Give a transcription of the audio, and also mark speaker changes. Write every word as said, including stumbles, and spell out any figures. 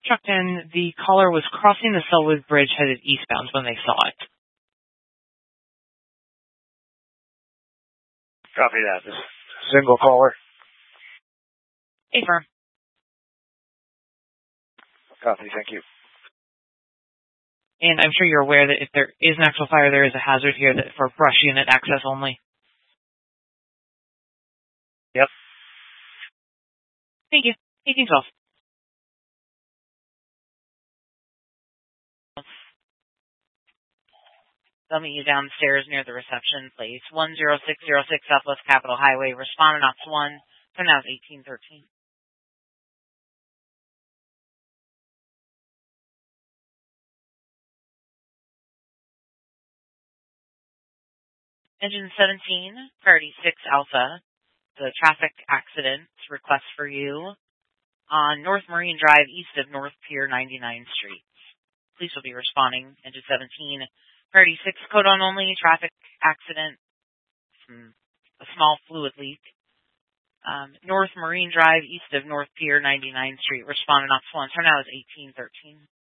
Speaker 1: Truckton, the caller was crossing the Selwood Bridge headed eastbound when they saw it.
Speaker 2: Copy that. This single caller.
Speaker 1: Affirm.
Speaker 2: Copy, thank you.
Speaker 1: And I'm sure you're aware that if there is an actual fire, there is a hazard here that for brush unit access only.
Speaker 2: Yep.
Speaker 1: Thank you. eighteen twelve. They'll meet you downstairs near the reception place. one zero six zero six Southwest Capitol Highway. Respondent Ops one. So now it's eighteen thirteen. Engine seventeen, priority six Alpha. The traffic accident request for you on North Marine Drive east of North Pier ninety-ninth Street. Police will be responding. Engine seventeen, priority six, codon only, traffic accident, some, a small fluid leak. Um, North Marine Drive east of North Pier ninety-ninth Street. Respondent Ops one. Turnout is eighteen thirteen.